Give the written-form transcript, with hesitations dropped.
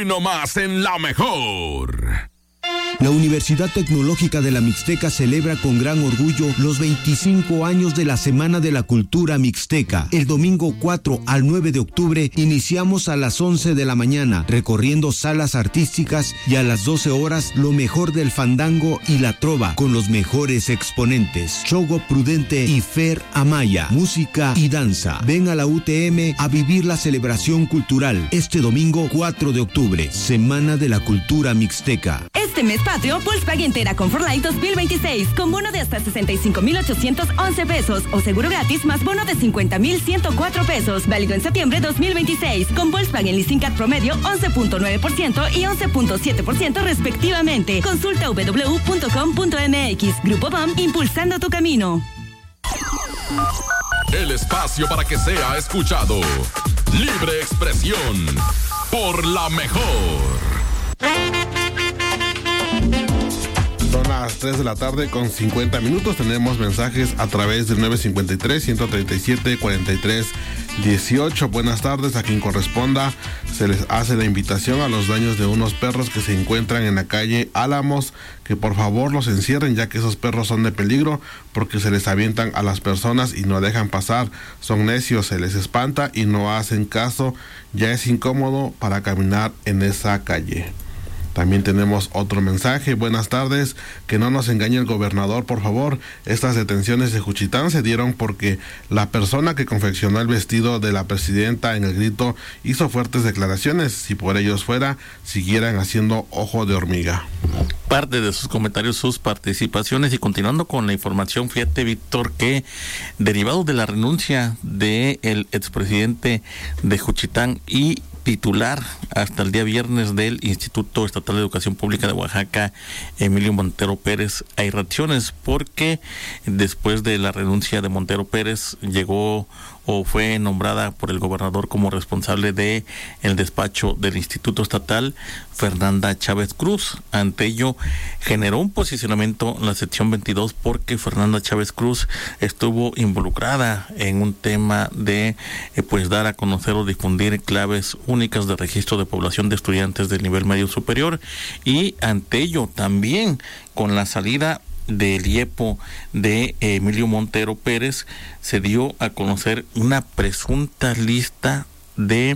nomás en La Mejor. La Universidad Tecnológica de la Mixteca celebra con gran orgullo los 25 años de la Semana de la Cultura Mixteca. El domingo 4 al 9 de octubre iniciamos a las 11 de la mañana, recorriendo salas artísticas, y a las 12 horas lo mejor del fandango y la trova con los mejores exponentes. Chogo Prudente y Fer Amaya, música y danza. Ven a la UTM a vivir la celebración cultural este domingo 4 de octubre, Semana de la Cultura Mixteca. Este mes patrio, Volkswagen Tera Comfort Light 2026, con bono de hasta 65,811 pesos o seguro gratis más bono de 50,104 pesos. Válido en septiembre 2026, con Volkswagen Leasing Cat promedio 11.9% y 11.7% respectivamente. Consulta www.com.mx. Grupo BAM, impulsando tu camino. El espacio para que sea escuchado. Libre expresión. Por La Mejor. Son las 3 de la tarde con 50 minutos. Tenemos mensajes a través del 953-137-4318. Buenas tardes, a quien corresponda. Se les hace la invitación a los dueños de unos perros que se encuentran en la calle Álamos, que por favor los encierren, ya que esos perros son de peligro porque se les avientan a las personas y no dejan pasar. Son necios, se les espanta y no hacen caso. Ya es incómodo para caminar en esa calle. También tenemos otro mensaje. Buenas tardes, que no nos engañe el gobernador, por favor. Estas detenciones de Juchitán se dieron porque la persona que confeccionó el vestido de la presidenta en el grito hizo fuertes declaraciones. Si por ellos fuera, siguieran haciendo ojo de hormiga. Parte de sus comentarios, sus participaciones. Y continuando con la información, fíjate, Víctor, que derivado de la renuncia del expresidente de Juchitán y titular hasta el día viernes del Instituto Estatal de Educación Pública de Oaxaca, Emilio Montero Pérez, hay reacciones porque después de la renuncia de Montero Pérez llegó o fue nombrada por el gobernador como responsable de el despacho del Instituto Estatal, Fernanda Chávez Cruz. Ante ello, generó un posicionamiento en la sección 22 porque Fernanda Chávez Cruz estuvo involucrada en un tema de pues dar a conocer o difundir claves únicas de registro de población de estudiantes del nivel medio superior, y ante ello también con la salida del IEPO de Emilio Montero Pérez se dio a conocer una presunta lista de